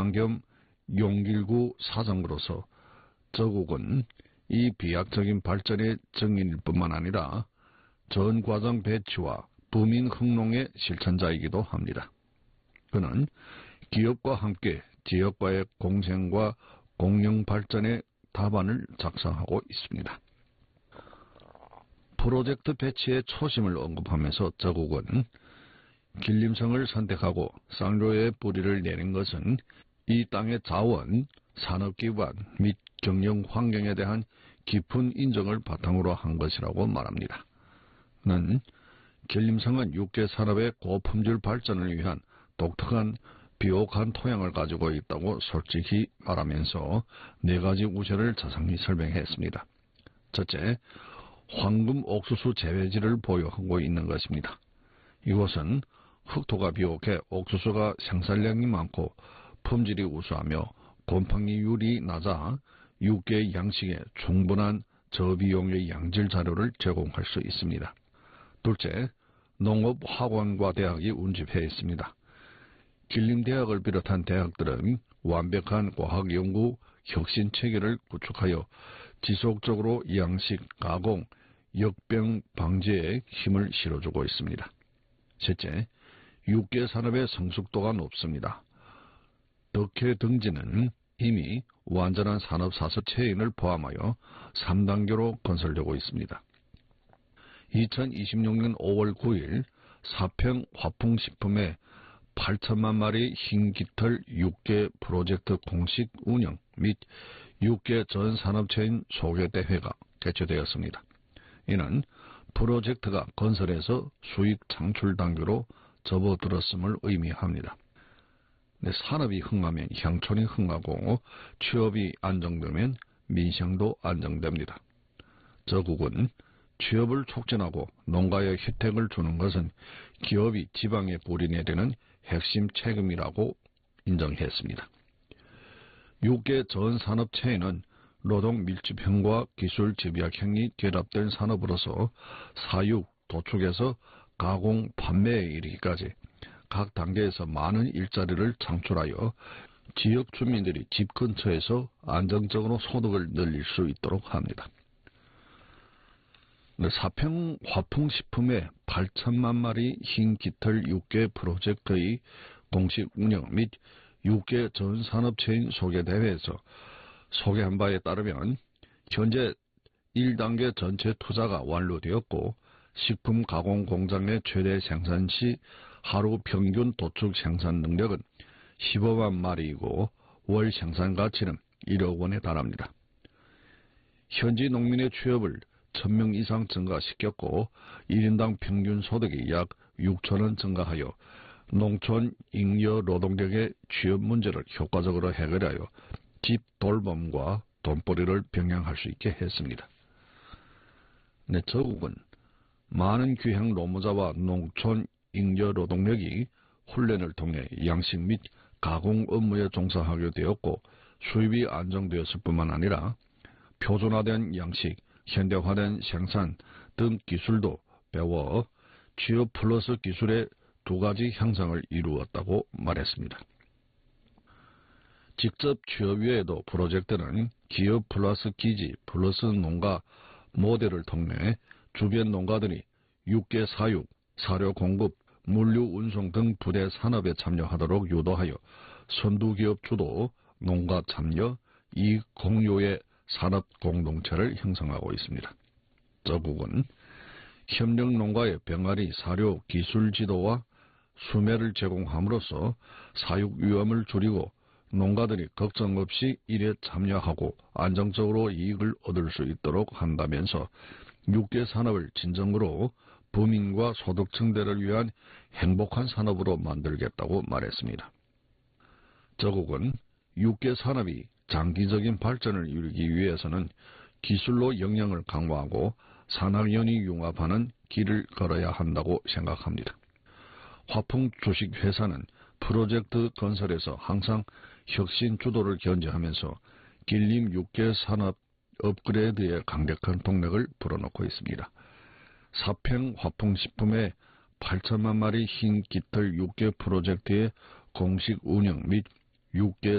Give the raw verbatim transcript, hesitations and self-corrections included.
사장 겸 용길구 사장으로서 저국은 이 비약적인 발전의 증인일 뿐만 아니라 전 과정 배치와 부민 흥농의 실천자이기도 합니다. 그는 기업과 함께 지역과의 공생과 공영 발전의 답안을 작성하고 있습니다. 프로젝트 배치의 초심을 언급하면서 저국은 길림성을 선택하고 쌍로의 뿌리를 내린 것은 이 땅의 자원, 산업기반 및 경영 환경에 대한 깊은 인정을 바탕으로 한 것이라고 말합니다. 는 길림성은 육개 산업의 고품질 발전을 위한 독특한 비옥한 토양을 가지고 있다고 솔직히 말하면서 네 가지 우세를 자세히 설명했습니다. 첫째, 황금 옥수수 재배지를 보유하고 있는 것입니다. 이곳은 흙토가 비옥해 옥수수가 생산량이 많고 품질이 우수하며 곰팡이율이 낮아 육개 양식에 충분한 저비용의 양질 자료를 제공할 수 있습니다. 둘째, 농업학원과 대학이 운집해 있습니다. 길림대학을 비롯한 대학들은 완벽한 과학연구 혁신 체계를 구축하여 지속적으로 양식, 가공, 역병 방지에 힘을 실어주고 있습니다. 셋째, 육개 산업의 성숙도가 높습니다. 덕혜 등지는 이미 완전한 산업 사서 체인을 포함하여 삼 단계로 건설되고 있습니다. 이천이십육 년 오월 구일 사평 화풍식품의 팔천만 마리 흰깃털 육개 프로젝트 공식 운영 및 육개 전 산업체인 소개대회가 개최되었습니다. 이는 프로젝트가 건설에서 수익 창출 단계로 접어들었음을 의미합니다. 네, 산업이 흥하면 향촌이 흥하고 취업이 안정되면 민생도 안정됩니다. 저국은 취업을 촉진하고 농가에 혜택을 주는 것은 기업이 지방에 뿌리 내리는 핵심 책임이라고 인정했습니다. 육개 전 산업 체인은 노동 밀집형과 기술 집약형이 결합된 산업으로서 사육, 도축에서 가공, 판매에 이르기까지 각 단계에서 많은 일자리를 창출하여 지역 주민들이 집 근처에서 안정적으로 소득을 늘릴 수 있도록 합니다. 사평 화풍식품의 팔천만 마리 흰깃털 육개 프로젝트의 공식 운영 및 육개 전 산업체인 소개대회에서 소개한 바에 따르면 현재 일 단계 전체 투자가 완료되었고 식품 가공 공장의 최대 생산 시 하루 평균 도축 생산 능력은 십오만 마리이고 월 생산 가치는 일억 원에 달합니다. 현지 농민의 취업을 천 명 이상 증가시켰고 일 인당 평균 소득이 약 육천 원 증가하여 농촌 잉여 노동력의 취업 문제를 효과적으로 해결하여 집 돌봄과 돈벌이를 병행할 수 있게 했습니다. 네, 저국은 많은 귀향 노무자와 농촌 잉여 노동력이 훈련을 통해 양식 및 가공 업무에 종사하게 되었고 수입이 안정되었을 뿐만 아니라 표준화된 양식, 현대화된 생산 등 기술도 배워 취업 플러스 기술의 두 가지 향상을 이루었다고 말했습니다. 직접 취업 외에도 프로젝트는 기업 플러스 기지 플러스 농가 모델을 통해 주변 농가들이 육개 사육, 사료 공급, 물류 운송 등 부대 산업에 참여하도록 유도하여 선두기업 주도, 농가 참여, 이익 공유의 산업 공동체를 형성하고 있습니다. 저국은 협력 농가의 병아리 사료 기술 지도와 수매를 제공함으로써 사육 위험을 줄이고 농가들이 걱정 없이 일에 참여하고 안정적으로 이익을 얻을 수 있도록 한다면서 육개 산업을 진정으로 부민과 소득 증대를 위한 행복한 산업으로 만들겠다고 말했습니다. 저국은 육개 산업이 장기적인 발전을 이루기 위해서는 기술로 역량을 강화하고 산학연이 융합하는 길을 걸어야 한다고 생각합니다. 화풍 주식회사는 프로젝트 건설에서 항상 혁신 주도를 견지하면서 길림 육개 산업 업그레이드에 강력한 동력을 불어넣고 있습니다. 사평 화풍식품의 팔천만 마리 흰 깃털 육개 프로젝트의 공식 운영 및 육개